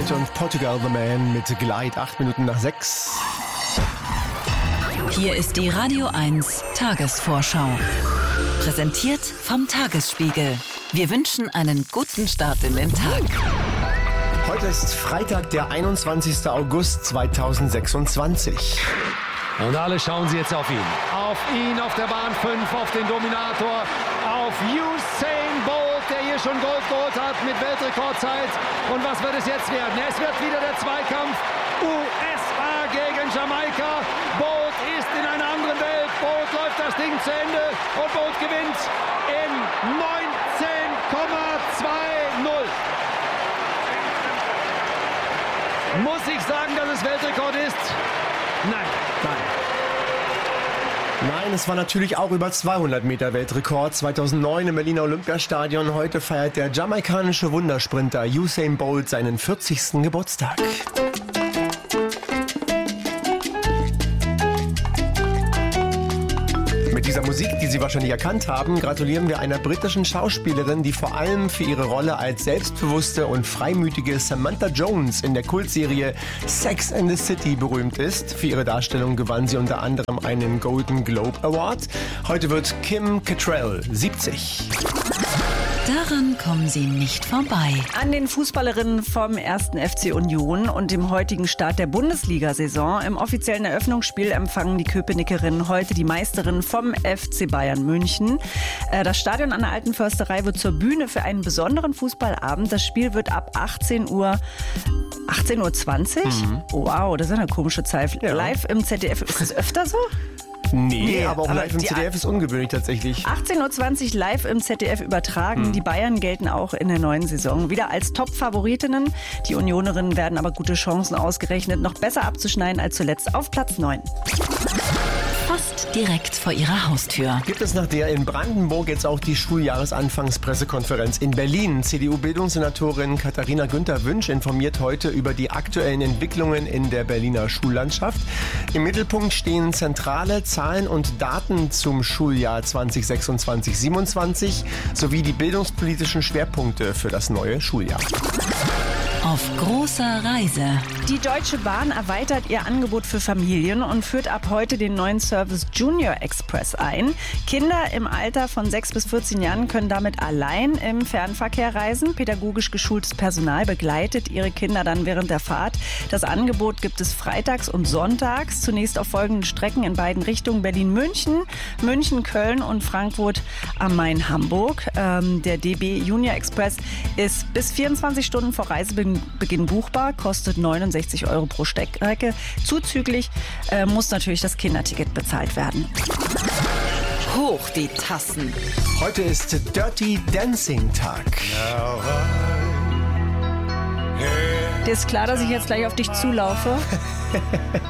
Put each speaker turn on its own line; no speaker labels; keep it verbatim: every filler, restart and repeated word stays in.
Rocket und Portugal the Man mit Glide, acht Minuten nach sechs.
Hier ist die Radio eins Tagesvorschau. Präsentiert vom Tagesspiegel. Wir wünschen einen guten Start in den Tag.
Heute ist Freitag, der einundzwanzigster August zweitausendsechsundzwanzig.
Und alle schauen sie jetzt auf ihn. Auf ihn, auf der Bahn fünf, auf den Dominator, auf Usain Bolt, der hier schon Gold geholt hat mit Weltrekordzeit. Und was wird es jetzt werden? Es wird wieder der Zweikampf U S A gegen Jamaika. Bolt ist in einer anderen Welt. Bolt läuft das Ding zu Ende und Bolt gewinnt in neunzehn Komma null. Muss ich sagen, dass es Weltrekord ist? Nein.
Nein. Nein, es war natürlich auch über zweihundert Meter Weltrekord zweitausendneun im Berliner Olympiastadion. Heute feiert der jamaikanische Wundersprinter Usain Bolt seinen vierzigsten Geburtstag. Mit dieser Musik, die Sie wahrscheinlich erkannt haben, gratulieren wir einer britischen Schauspielerin, die vor allem für ihre Rolle als selbstbewusste und freimütige Samantha Jones in der Kultserie Sex and the City berühmt ist. Für ihre Darstellung gewann sie unter anderem einen Golden Globe Award. Heute wird Kim Cattrall siebzig.
Daran kommen Sie nicht vorbei.
An den Fußballerinnen vom ersten F C Union und dem heutigen Start der Bundesliga-Saison. Im offiziellen Eröffnungsspiel empfangen die Köpenickerinnen heute die Meisterin vom F C Bayern München. Das Stadion an der Alten Försterei wird zur Bühne für einen besonderen Fußballabend. Das Spiel wird ab achtzehn Uhr achtzehn Uhr zwanzig? Mhm. Wow, das ist eine komische Zeit. Ja. Live im Z D F. Ist das öfter so?
Nee, nee, aber auch
aber
live im Z D F ist ungewöhnlich tatsächlich.
achtzehn Uhr zwanzig live im Z D F übertragen. Hm. Die Bayern gelten auch in der neuen Saison wieder als Top-Favoritinnen. Die Unionerinnen werden aber gute Chancen ausgerechnet, noch besser abzuschneiden als zuletzt auf Platz neun.
Fast direkt vor Ihrer Haustür.
Gibt es nach der in Brandenburg jetzt auch die Schuljahresanfangspressekonferenz in Berlin? C D U-Bildungssenatorin Katharina Günther-Wünsch informiert heute über die aktuellen Entwicklungen in der Berliner Schullandschaft. Im Mittelpunkt stehen zentrale Zahlen und Daten zum Schuljahr zweitausendsechsundzwanzig siebenundzwanzig sowie die bildungspolitischen Schwerpunkte für das neue Schuljahr.
Auf großer Reise.
Die Deutsche Bahn erweitert ihr Angebot für Familien und führt ab heute den neuen Service Junior Express ein. Kinder im Alter von sechs bis vierzehn Jahren können damit allein im Fernverkehr reisen. Pädagogisch geschultes Personal begleitet ihre Kinder dann während der Fahrt. Das Angebot gibt es freitags und sonntags. Zunächst auf folgenden Strecken in beiden Richtungen: Berlin-München, München-Köln und Frankfurt am Main-Hamburg. Ähm, der D B Junior Express ist bis vierundzwanzig Stunden vor Reisebeginn Beginn buchbar, kostet neunundsechzig Euro pro Strecke. Zuzüglich äh, muss natürlich das Kinderticket bezahlt werden.
Hoch die Tassen.
Heute ist Dirty Dancing Tag.
Dir ist klar, dass ich jetzt gleich auf dich zulaufe?